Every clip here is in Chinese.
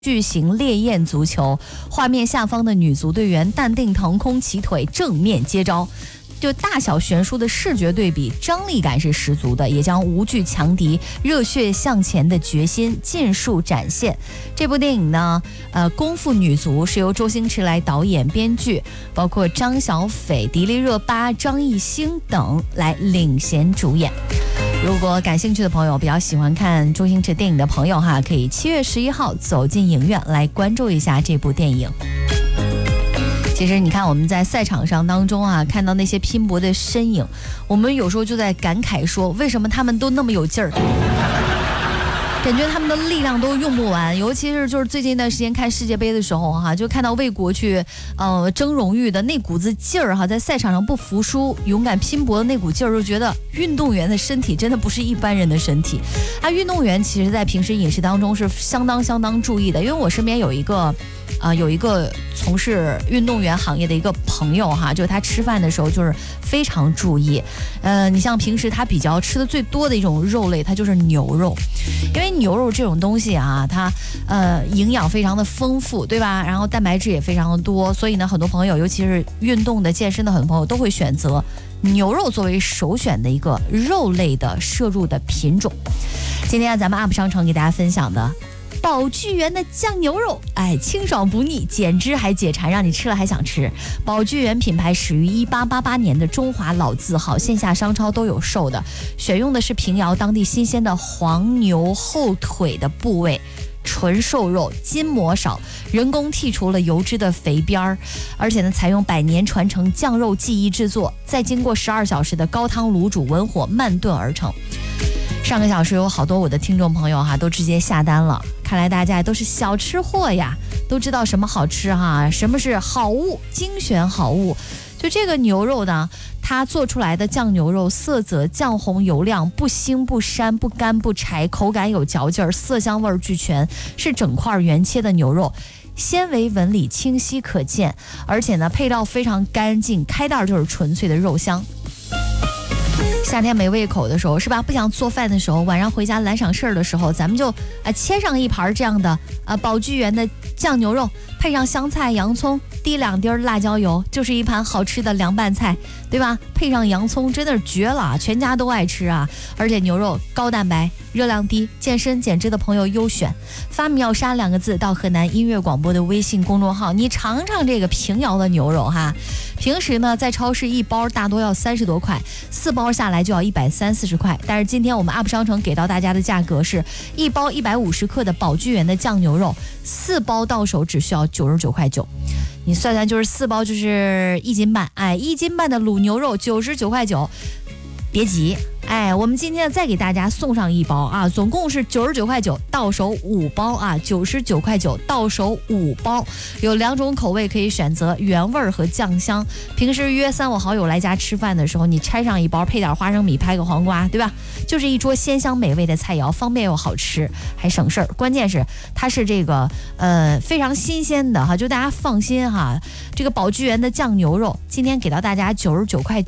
巨型烈焰足球，画面下方的女足队员淡定腾空起腿，正面接招。就大小悬殊的视觉对比，张力感是十足的，也将无惧强敌、热血向前的决心尽数展现。这部电影呢，功夫女足是由周星驰来导演编剧，包括张小斐、迪丽热巴、张艺兴等来领衔主演。如果感兴趣的朋友，比较喜欢看周星驰电影的朋友哈，可以7月11号走进影院来关注一下这部电影。其实你看我们在赛场上当中啊，看到那些拼搏的身影，我们有时候就在感慨说，为什么他们都那么有劲儿，感觉他们的力量都用不完。尤其是就是最近一段时间看世界杯的时候哈，就看到为国去争荣誉的那股子劲儿哈，在赛场上不服输、勇敢拼搏的那股劲儿，就觉得运动员的身体真的不是一般人的身体。运动员其实在平时饮食当中是相当注意的，因为我身边有一个从事运动员行业的一个朋友哈，就是他吃饭的时候就是非常注意。你像平时他比较吃的最多的一种肉类，它就是牛肉，因为牛肉这种东西啊，它营养非常的丰富，对吧？然后蛋白质也非常的多，所以呢，很多朋友，尤其是运动的、健身的很多朋友都会选择牛肉作为首选的一个肉类的摄入的品种。今天咱们 UP 商城给大家分享的宝聚源的酱牛肉，清爽不腻，减脂还解馋，让你吃了还想吃。宝聚源品牌始于1888年的中华老字号，线下商超都有售的，选用的是平遥当地新鲜的黄牛后腿的部位，纯瘦肉，筋膜少，人工剔除了油脂的肥边儿，而且呢，采用100年传承酱肉技艺制作，再经过12小时的高汤卤煮，文火慢炖而成。上个小时有好多我的听众朋友哈，都直接下单了。看来大家都是小吃货呀，都知道什么好吃哈，什么是好物，精选好物。就这个牛肉呢，它做出来的酱牛肉色泽酱红油亮，不腥不膻不干不柴，口感有嚼劲儿，色香味俱全，是整块原切的牛肉。纤维纹理清晰可见，而且呢配料非常干净，开袋就是纯粹的肉香。夏天没胃口的时候是吧，不想做饭的时候，晚上回家懒省事儿的时候，咱们就切上一盘这样的宝聚源的酱牛肉，配上香菜洋葱，滴2滴辣椒油，就是一盘好吃的凉拌菜，对吧？配上洋葱真的是绝了，全家都爱吃啊！而且牛肉高蛋白，热量低，健身减脂的朋友优选。发秒杀2个字到河南音乐广播的微信公众号，你尝尝这个平遥的牛肉哈。平时呢，在超市一包大多要30多块，4包下来就要130-140块。但是今天我们 UP 商城给到大家的价格是一包150克的宝聚源的酱牛肉，4包到手只需要99块9。你算算，就是4包就是1斤半，1斤半的卤牛肉99块9。别急，我们今天再给大家送上1包啊，总共是99块9，到手5包啊，99块9，到手5包，有2种口味可以选择，原味和酱香。平时约3、5好友来家吃饭的时候，你拆上1包，配点花生米，拍个黄瓜，对吧？就是一桌鲜香美味的菜肴，方便又好吃，还省事儿。关键是它是这个非常新鲜的哈，就大家放心哈。这个宝聚源的酱牛肉今天给到大家99块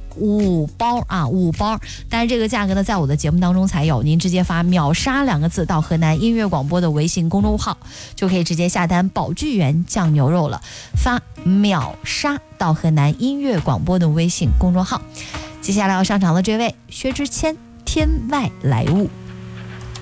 9。5包啊，5包，但是这个价格呢，在我的节目当中才有。您直接发秒杀2个字到河南音乐广播的微信公众号，就可以直接下单宝聚源酱牛肉了。发秒杀到河南音乐广播的微信公众号。接下来要上场的这位薛之谦，天外来物。